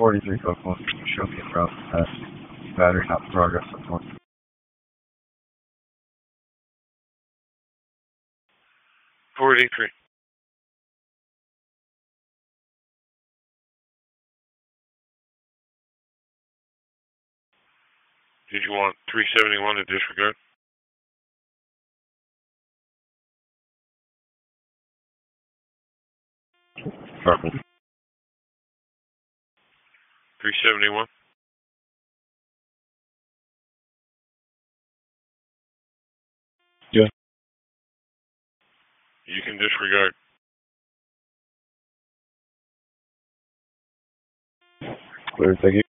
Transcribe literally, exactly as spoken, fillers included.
forty-three Coco. Show me a route pass. Battery not progress support. forty-three. Did you want three seventy-one to disregard? Purple. three seventy-one? Yeah. You can disregard. Clear, thank you.